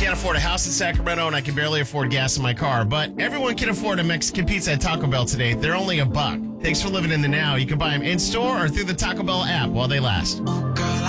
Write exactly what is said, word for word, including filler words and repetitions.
can't afford a house in Sacramento, and I can barely afford gas in my car. But everyone can afford a Mexican pizza at Taco Bell today. They're only a buck. Thanks for living in the now. You can buy them in-store or through the Taco Bell app while they last.